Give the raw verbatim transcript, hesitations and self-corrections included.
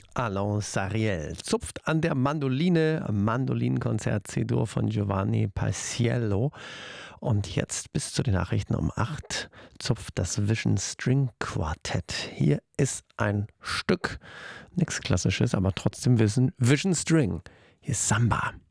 Alain Sariel zupft an der Mandoline, Mandolinenkonzert C-Dur von Giovanni Paisiello. Und jetzt bis zu den Nachrichten um acht zupft das Vision String Quartett. Hier ist ein Stück, nichts Klassisches, aber trotzdem Vision, Vision String. Hier ist Samba.